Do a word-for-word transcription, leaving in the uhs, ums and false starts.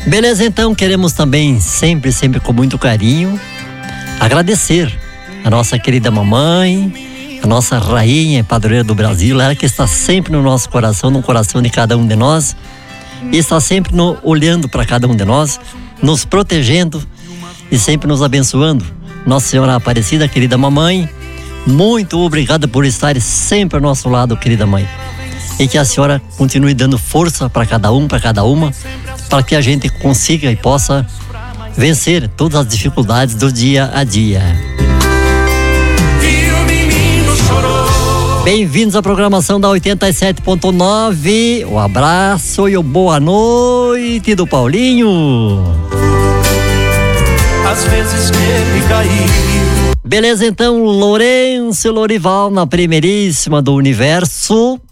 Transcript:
Beleza, então queremos também, sempre, sempre com muito carinho, agradecer a nossa querida mamãe, a nossa rainha e padroeira do Brasil, ela que está sempre no nosso coração, no coração de cada um de nós, e está sempre no, olhando para cada um de nós, nos protegendo e sempre nos abençoando. Nossa Senhora Aparecida, querida mamãe, muito obrigada por estar sempre ao nosso lado, querida mãe. E que a senhora continue dando força para cada um, para cada uma, para que a gente consiga e possa vencer todas as dificuldades do dia a dia. Bem-vindos à programação da oitenta e sete ponto nove. O abraço e o boa noite do Paulinho. Às vezes que me caí. Beleza, então, Lourenço Lorival na primeiríssima do universo.